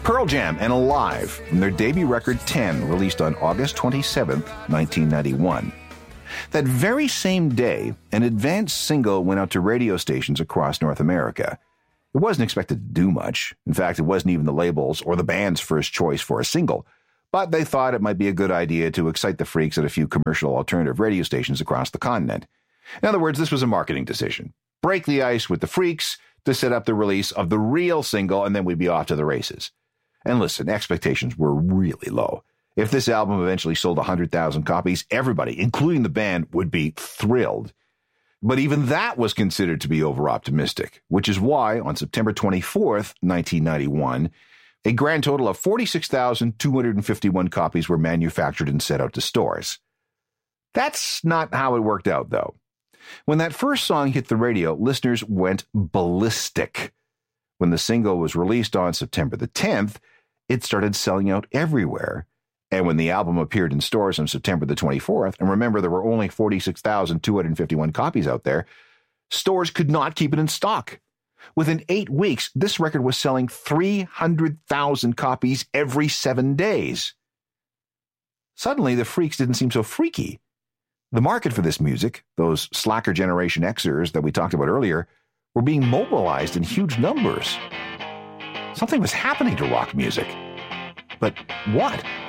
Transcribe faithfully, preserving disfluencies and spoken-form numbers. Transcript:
Pearl Jam and Alive from their debut record ten, released on August twenty-seventh, nineteen ninety-one. That very same day, an advanced single went out to radio stations across North America. It wasn't expected to do much. In fact, it wasn't even the label's or the band's first choice for a single, but they thought it might be a good idea to excite the freaks at a few commercial alternative radio stations across the continent. In other words, this was a marketing decision. Break the ice with the freaks to set up the release of the real single, and then we'd be off to the races. And listen, expectations were really low. If this album eventually sold one hundred thousand copies, everybody, including the band, would be thrilled. But even that was considered to be over-optimistic, which is why, on September twenty-fourth, nineteen ninety-one, a grand total of forty-six thousand two hundred fifty-one copies were manufactured and sent out to stores. That's not how it worked out, though. When that first song hit the radio, listeners went ballistic. When the single was released on September the tenth, it started selling out everywhere. And when the album appeared in stores on September the twenty-fourth, and remember there were only forty-six thousand two hundred fifty-one copies out there, stores could not keep it in stock. Within eight weeks, this record was selling three hundred thousand copies every seven days. Suddenly, the freaks didn't seem so freaky. The market for this music, those slacker Generation Xers that we talked about earlier, were being mobilized in huge numbers. Something was happening to rock music. But what?